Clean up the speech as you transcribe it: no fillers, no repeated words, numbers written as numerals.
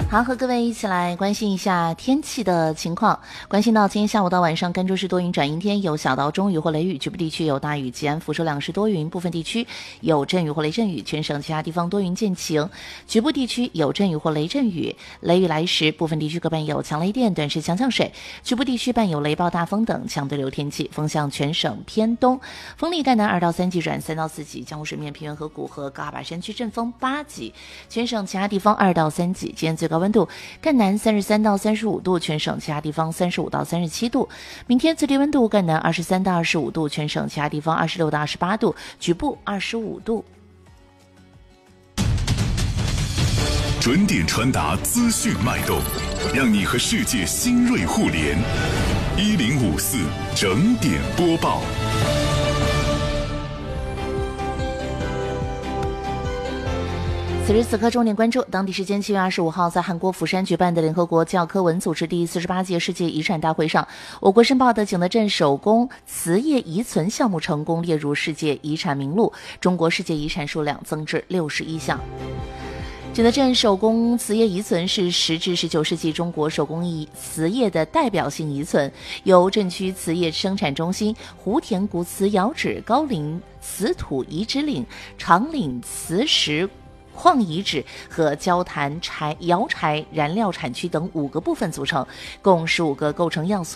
好，和各位一起来关心一下天气的情况。关心到今天下午到晚上，甘州市多云转阴天，有小到中雨或雷雨，局部地区有大雨。吉安、福州两市多云，部分地区有阵雨或雷阵雨，全省其他地方多云见晴，局部地区有阵雨或雷阵雨。雷雨来时，部分地区各伴有强雷电、短时强降水，局部地区伴有雷暴、大风等强对流天气。风向全省偏东，风力赣南2到3级转3到4级，江湖水面平原和谷和高坝山区阵风8级，全省其他地方2到3级。今天最高温度赣南33到35度，全省其他地方35到37度。明天最低温度赣南23到25度，全省其他地方26到28度，局部25度。 准点传达资讯脉动，让你和世界新锐互联。1054整点播报。 此时此刻，重点关注当地时间7月25号，在韩国釜山举办的联合国教科文组织第48届世界遗产大会上，我国申报的景德镇手工瓷业遗存项目成功列入世界遗产名录，中国世界遗产数量增至61项。景德镇手工瓷业遗存是10至19世纪中国手工瓷业的代表性遗存，由镇区瓷业生产中心、湖田古瓷窑址、高陵瓷土遗址岭、长岭瓷石矿遗址和焦炭窑柴燃料产区等5个部分组成，共15个构成要素。